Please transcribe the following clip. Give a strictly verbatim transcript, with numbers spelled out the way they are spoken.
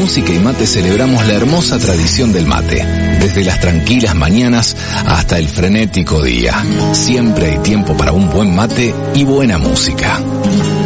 Música y Mate celebramos la hermosa tradición del mate. Desde las tranquilas mañanas hasta el frenético día. Siempre hay tiempo para un buen mate y buena música.